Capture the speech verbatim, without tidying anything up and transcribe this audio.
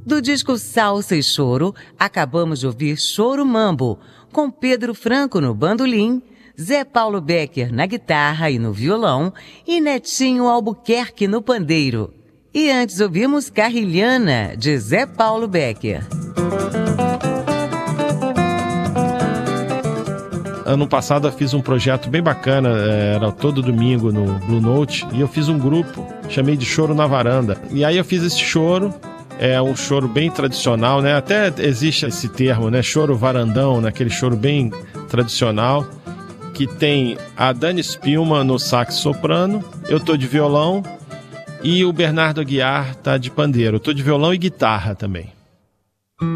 Do disco Salsa e Choro, acabamos de ouvir Choro Mambo, com Pedro Franco no bandolim, Zé Paulo Becker na guitarra e no violão e Netinho Albuquerque no pandeiro. E antes ouvimos Carrilhana, de Zé Paulo Becker. Ano passado eu fiz um projeto bem bacana, era todo domingo no Blue Note, e eu fiz um grupo, chamei de Choro na Varanda. E aí eu fiz esse choro, é um choro bem tradicional, né? Até existe esse termo, né? Choro varandão, né? Aquele choro bem tradicional, que tem a Dani Spilman no sax soprano, eu tô de violão, e o Bernardo Aguiar tá de pandeiro. Eu tô de violão e guitarra também.